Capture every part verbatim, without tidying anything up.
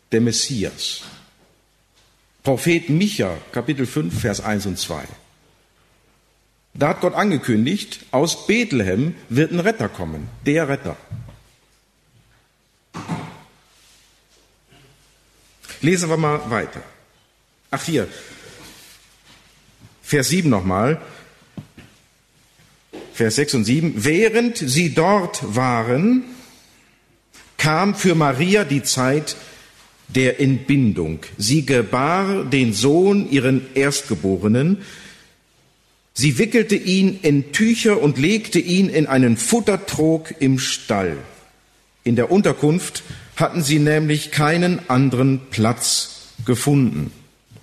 der Messias. Prophet Micha, Kapitel fünf, Vers eins und zwei. Da hat Gott angekündigt, aus Bethlehem wird ein Retter kommen, der Retter. Lesen wir mal weiter. Ach hier, Vers sieben nochmal, Vers sechs und sieben. Während sie dort waren, kam für Maria die Zeit der Entbindung. Sie gebar den Sohn, ihren Erstgeborenen. Sie wickelte ihn in Tücher und legte ihn in einen Futtertrog im Stall. In der Unterkunft hatten sie nämlich keinen anderen Platz gefunden.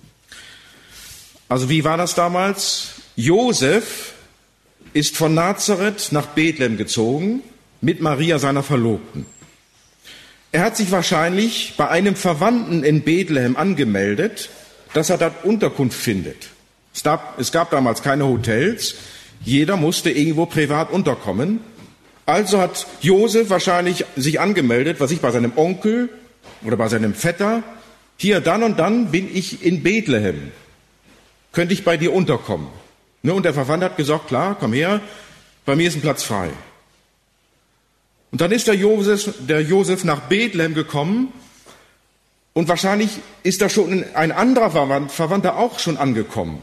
Also wie war das damals? Josef ist von Nazareth nach Bethlehem gezogen mit Maria, seiner Verlobten. Er hat sich wahrscheinlich bei einem Verwandten in Bethlehem angemeldet, dass er dort Unterkunft findet. Es gab, es gab damals keine Hotels, jeder musste irgendwo privat unterkommen. Also hat Josef wahrscheinlich sich angemeldet, was ich bei seinem Onkel oder bei seinem Vetter, hier dann und dann bin ich in Bethlehem, könnte ich bei dir unterkommen. Und der Verwandte hat gesagt, klar, komm her, bei mir ist ein Platz frei. Und dann ist der Josef, der Josef nach Bethlehem gekommen und wahrscheinlich ist da schon ein anderer Verwandter auch schon angekommen.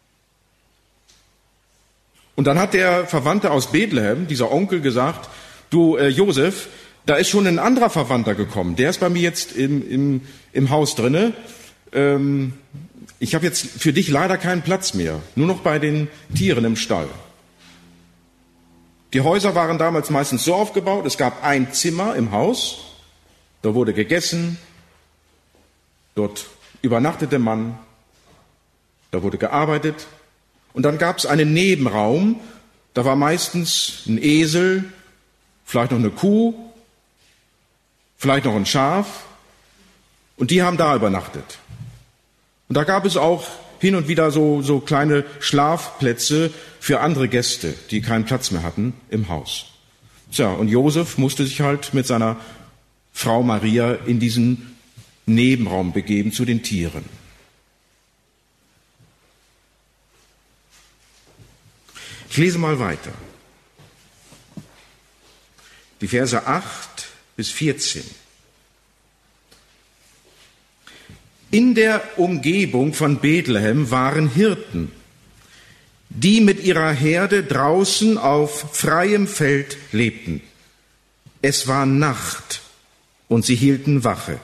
Und dann hat der Verwandte aus Bethlehem, dieser Onkel, gesagt, du äh, Josef, da ist schon ein anderer Verwandter gekommen, der ist bei mir jetzt im, im, im Haus drinne. Ähm, ich habe jetzt für dich leider keinen Platz mehr, nur noch bei den Tieren im Stall. Die Häuser waren damals meistens so aufgebaut, es gab ein Zimmer im Haus, da wurde gegessen, dort übernachtete man, da wurde gearbeitet und dann gab es einen Nebenraum, da war meistens ein Esel, vielleicht noch eine Kuh, vielleicht noch ein Schaf und die haben da übernachtet. Und da gab es auch hin und wieder so, so kleine Schlafplätze für andere Gäste, die keinen Platz mehr hatten im Haus. Tja, und Josef musste sich halt mit seiner Frau Maria in diesen Nebenraum begeben zu den Tieren. Ich lese mal weiter. Die Verse acht bis vierzehn. In der Umgebung von Bethlehem waren Hirten, die mit ihrer Herde draußen auf freiem Feld lebten. Es war Nacht und sie hielten Wache.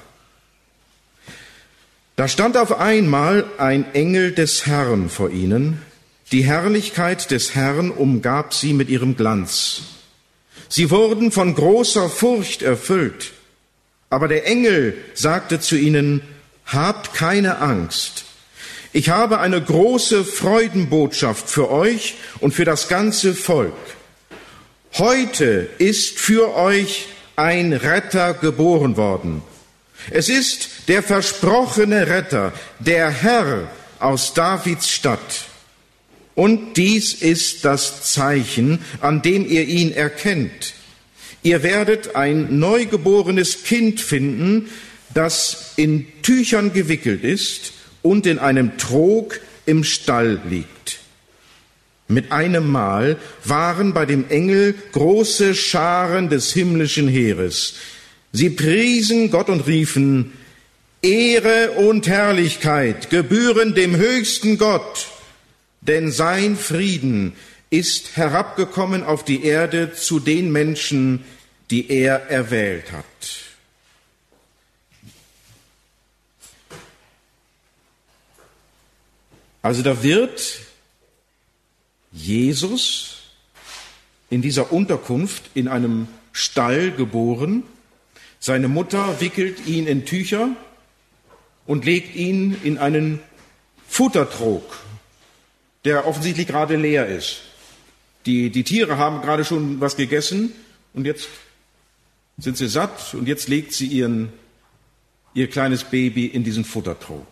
Da stand auf einmal ein Engel des Herrn vor ihnen. Die Herrlichkeit des Herrn umgab sie mit ihrem Glanz. Sie wurden von großer Furcht erfüllt. Aber der Engel sagte zu ihnen, habt keine Angst. Ich habe eine große Freudenbotschaft für euch und für das ganze Volk. Heute ist für euch ein Retter geboren worden. Es ist der versprochene Retter, der Herr aus Davids Stadt. Und dies ist das Zeichen, an dem ihr ihn erkennt. Ihr werdet ein neugeborenes Kind finden, das in Tüchern gewickelt ist und in einem Trog im Stall liegt. Mit einem Mal waren bei dem Engel große Scharen des himmlischen Heeres. Sie priesen Gott und riefen, Ehre und Herrlichkeit gebühren dem höchsten Gott, denn sein Frieden ist herabgekommen auf die Erde zu den Menschen, die er erwählt hat. Also da wird Jesus in dieser Unterkunft in einem Stall geboren. Seine Mutter wickelt ihn in Tücher und legt ihn in einen Futtertrog, der offensichtlich gerade leer ist. Die, die Tiere haben gerade schon was gegessen und jetzt sind sie satt und jetzt legt sie ihren, ihr kleines Baby in diesen Futtertrog.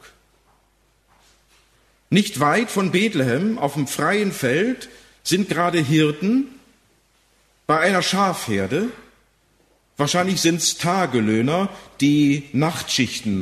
Nicht weit von Bethlehem, auf dem freien Feld, sind gerade Hirten bei einer Schafherde. Wahrscheinlich sind es Tagelöhner, die Nachtschichten